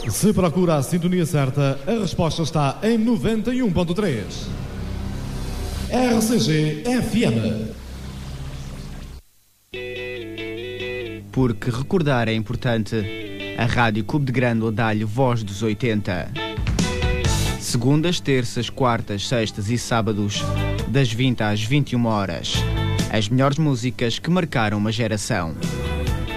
Se procura a sintonia certa, a resposta está em 91.3. RCG FM. Porque recordar é importante, a Rádio Cubo de Grândola dá-lhe voz dos 80. Segundas, terças, quartas, sextas e sábados, das 20 às 21 horas. As melhores músicas que marcaram uma geração.